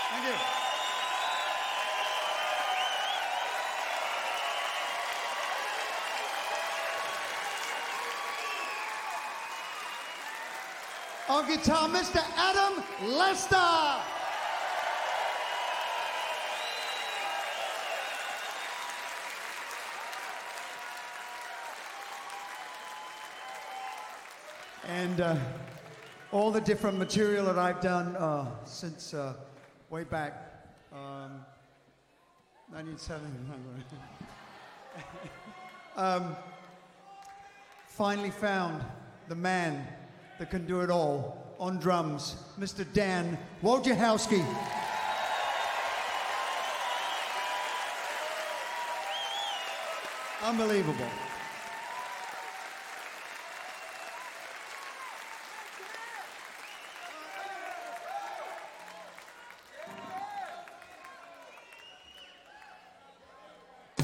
Thank you. On guitar, Mr. Adam Lester. And all the different material that I've done since way back, 1970. Finally found the man that can do it all on drums, Mr. Dan Wojciechowski. Unbelievable.